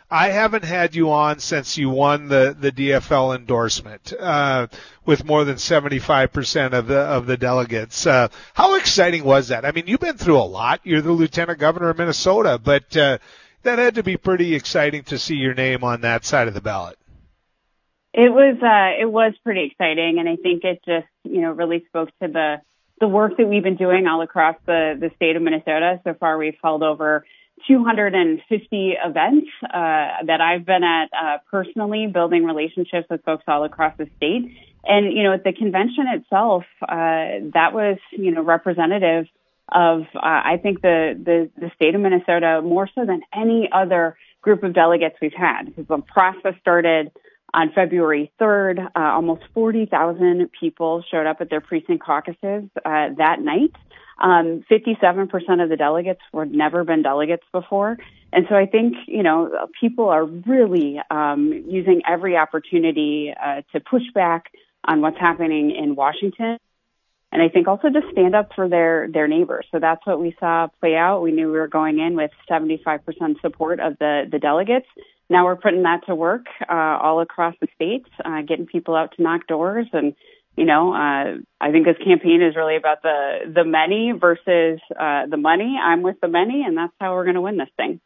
I haven't had you on since you won the DFL endorsement with more than 75% of the delegates. How exciting was that? I mean, you've been through a lot. You're the Lieutenant Governor of Minnesota, but that had to be pretty exciting to see your name on that side of the ballot. It was pretty exciting, and I think it just, really spoke to the work that we've been doing all across the state of Minnesota. So far, we've held over 250 events that I've been at personally, building relationships with folks all across the state. And, at the convention itself, that was, representative of, I think, the state of Minnesota more so than any other group of delegates we've had. Because the process started on February 3rd, almost 40,000 people showed up at their precinct caucuses that night. 57% of the delegates had never been delegates before. And so I think, people are really using every opportunity to push back on what's happening in Washington. And I think also to stand up for their neighbors. So that's what we saw play out. We knew we were going in with 75% support of the delegates. Now we're putting that to work all across the state, getting people out to knock doors. And, I think this campaign is really about the many versus the money. I'm with the many, and that's how we're going to win this thing.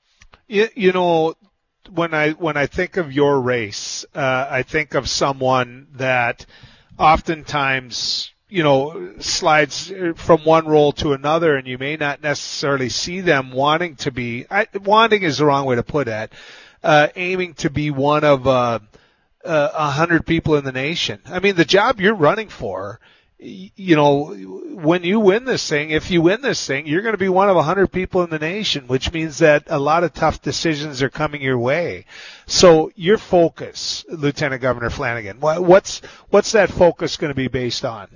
When I think of your race, I think of someone that oftentimes slides from one role to another, and you may not necessarily see them wanting is the wrong way to put it, aiming to be one of 100 people in the nation. I mean, the job you're running for, when you win this thing, if you win this thing, you're going to be one of 100 people in the nation, which means that a lot of tough decisions are coming your way. So your focus, Lieutenant Governor Flanagan, what's that focus going to be based on?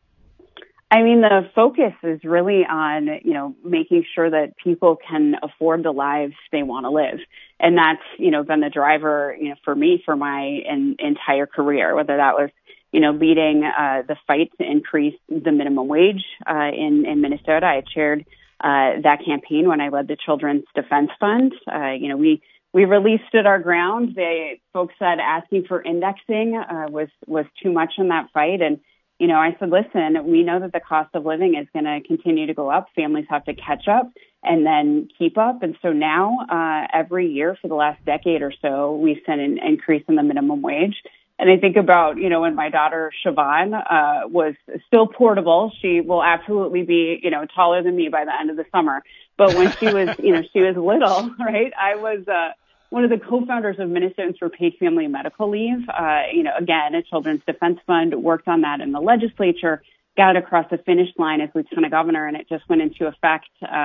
I mean, the focus is really on, making sure that people can afford the lives they want to live. And that's, been the driver, for me, for my entire career, whether that was, leading the fight to increase the minimum wage in Minnesota. I chaired that campaign when I led the Children's Defense Fund. We released at our ground. Folks said asking for indexing was too much in that fight. And I said, listen, we know that the cost of living is going to continue to go up. Families have to catch up and then keep up. And so now, every year for the last decade or so, we've seen an increase in the minimum wage. And I think about, when my daughter Siobhan was still portable, she will absolutely be, taller than me by the end of the summer. But when she was, she was little, right? I was one of the co-founders of Minnesotans for Paid Family Medical Leave. Again, a Children's Defense Fund, worked on that in the legislature, got it across the finish line as Lieutenant Governor, and it just went into effect,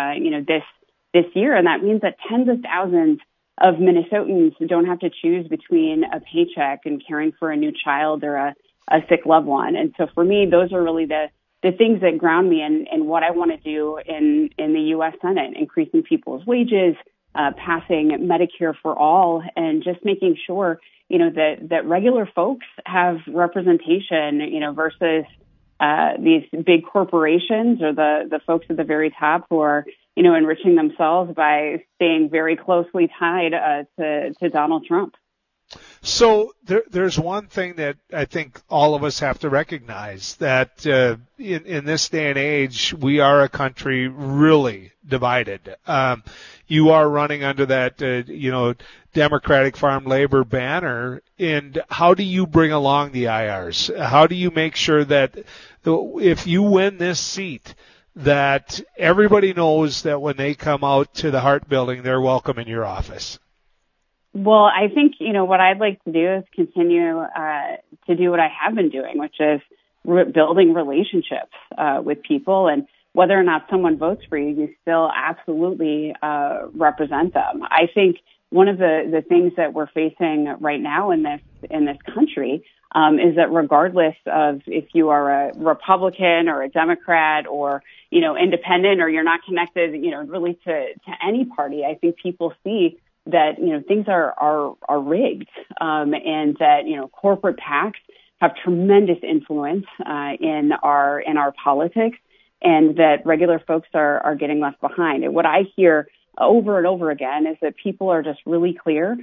this year. And that means that tens of thousands of Minnesotans don't have to choose between a paycheck and caring for a new child or a sick loved one. And so for me, those are really the things that ground me in what I want to do in the U.S. Senate, increasing people's wages, passing Medicare for all, and just making sure, that regular folks have representation, versus these big corporations or the folks at the very top who are, enriching themselves by staying very closely tied to Donald Trump. So there's one thing that I think all of us have to recognize, that in this day and age, we are a country really divided. You are running under that, Democratic Farm Labor banner. And how do you bring along the IRs? How do you make sure that if you win this seat, that everybody knows that when they come out to the Hart Building, they're welcome in your office? Well, I think, what I'd like to do is continue to do what I have been doing, which is building relationships with people. And whether or not someone votes for you, you still absolutely represent them. I think one of the things that we're facing right now in this country is that regardless of if you are a Republican or a Democrat or, independent, or you're not connected, really to any party, I think people see that, things are rigged, and that, corporate PACs have tremendous influence in our politics, and that regular folks are getting left behind. And what I hear over and over again is that people are just really clear